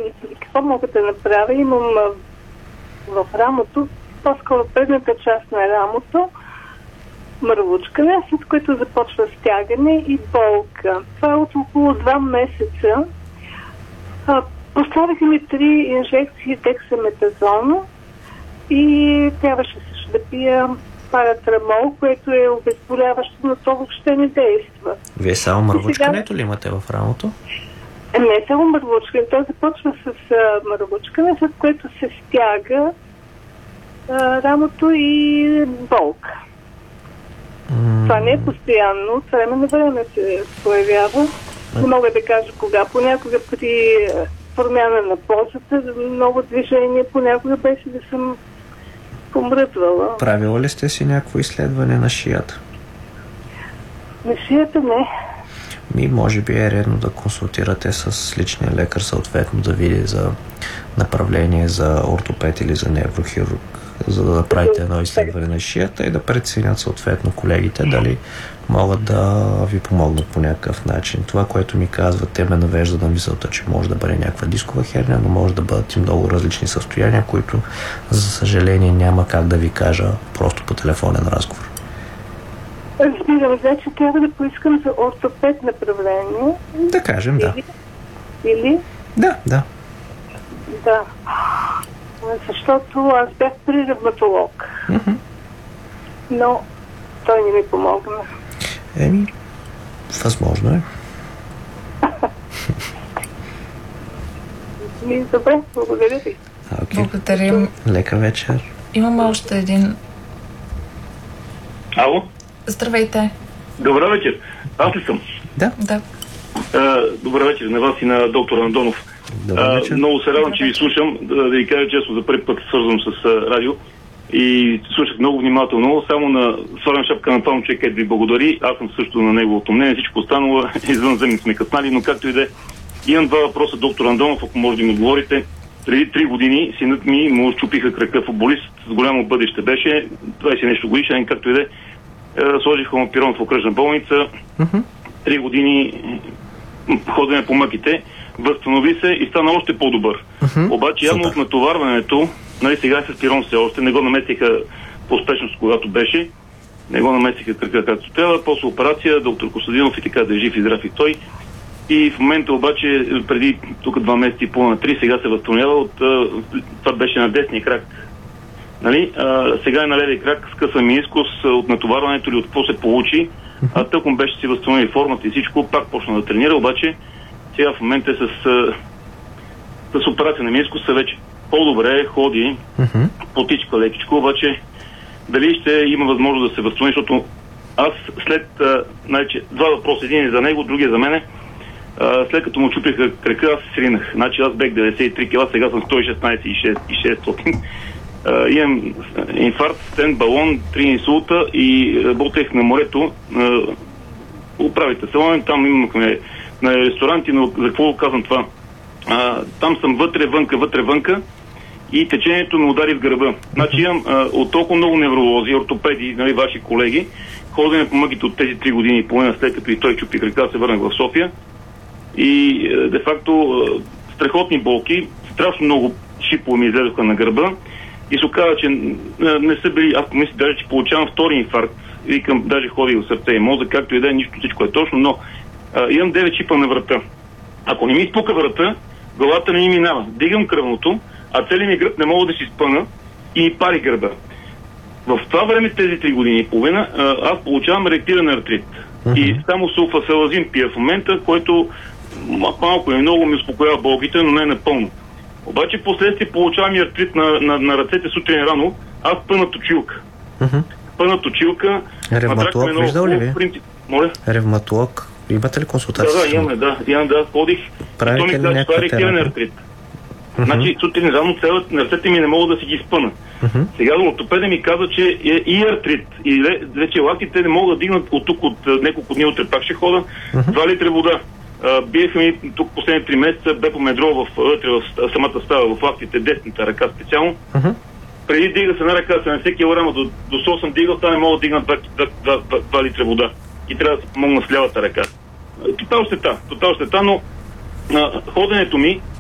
какво мога да направя? Имам в рамото, по-скоро предната част на рамото, мървучкане, след което започва стягане и болка. Това е от около 2 месеца. Поставиха ми 3 инжекции дексаметазон и трябваше също да пия паратрамол, което е обезболяващо, но то въобще не действа. Вие само мървучкането ли имате в рамото? Не само мървучкане. То започва с мървучкане, след което се стяга рамото и болка. Това не е постоянно, от време на време се появява. Не мога да кажа кога. Понякога при промяна на позата, много движение, понякога беше да съм помръдвала. Правила ли сте си някакво изследване на шията? На шията не. Може би е редно да консултирате с личния лекар, съответно да види за направление за ортопед или за неврохирург, за да направите едно изследване на шията и да преценят съответно колегите дали могат да ви помогнат по някакъв начин. Това, което ми казват, те ме навежда на мисълта, че може да бъде някаква дискова херния, но може да бъдат и много различни състояния, които, за съжаление, няма как да ви кажа просто по телефонен разговор. Разбирам, значи трябва да поискам за ортопед направление. Да кажем, да. Или? Да. Да. Защото аз бях при ревматолог. Но той не ми помогна. Възможно е. Добре, благодаря ви. Благодарим. Лека вечер. Имаме още един. Ало? Здравейте. Добър вечер. Аз ли съм? Да. Добър вечер на вас и на доктор Андонов. Много се радвам, че ви слушам. Да ви кажа честно, за първи път свързвам с радио и слушах много внимателно. Само на свалям шапка на това момче, където ви благодари. Аз съм също на неговото мнение. Всичко останало извънземни сме къснали, но както и да е. Имам 2 въпроса, доктор Андонов, ако може да ми отговорите. Преди 3 години синът ми му щупиха крака, футболист, с голямо бъдеще беше, 20 нещо годишен, както и да е. Сложиха му пирон в окръжна болница. 3 години ходене по мъките. Възстанови се и стана още по-добър. Обаче явно от натоварването, сега с пирон все още, не го наместиха по успешност, когато беше. Не го наместиха кръка както трябва. После операция, доктор Костадинов и така да е жив и здрав и той. И в момента обаче, преди тук 2 месеца и половина, 3, сега се възстановява от... това беше на десния крак. Сега е на левия крак, скъса менискус от натоварването или от какво се получи. Тъком беше си възстановили формата и всичко, пак почна да тренира, обаче сега в момента е с операция на менискуса вече по-добре ходи, потичка лекичко, обаче дали ще има възможност да се възстанови, защото аз след 2 въпроса, един е за него, другия за мене, след като му чупиха крака, аз се сринах. Значи аз бех 93 кг, сега съм 116 и 600. Имам инфаркт, стен, балон, 3 инсулта и работех на морето. Управите салон, там имахме на ресторанти, но за какво казвам това? Там съм вътре-вънка и течението ме удари в гърба. Значи имам от толкова много невролози, ортопеди, ваши колеги, ходене по мъгите от тези 3 години и половина, след като и той чупи крака, се върнах в София и де-факто страхотни болки, страшно много шипове ми излезоха на гърба и се оказа, че не са били, аз помисля даже, че получавам втори инфаркт, викам, даже ходи в сърце и мозък, както и да е, нищо, всичко е точно, но имам 9 чипа на врата. Ако не ми изпука врата, главата не ми минава. Дигам кръвното, а целият ми гръб не мога да си спъна и ми пари гърба. В това време, тези 3 години и половина, аз получавам реактивен артрит. И само сулфасалазин пия в момента, който малко и много ми успокоява болките, но не напълно. Обаче последствие получавам и артрит на ръцете сутрин рано, аз пъна точилка. Пъна точилка. Ревматолог виждал ли ви? Моля? Ревматолог. Имате ли консултация? Имаме, ходих. Правите ли някаква терапия? Значи сутрин рано на ръцете ми не мога да си ги спъна. Сега ортопеда ми каза, че е и артрит. И вече лактите не могат да дигнат от тук, от няколко дни утре пак ще хода. 2 литра вода. Биеха ми тук последните 3 месеца бепомедрол в самата става, в лактите, десната ръка специално. Преди дига се една ръка 70 кг, до 100 съм дигал, това не мога да дигна 2 литра вода. И трябва да се помогна с лявата ръка. Тотал щета, но ходенето ми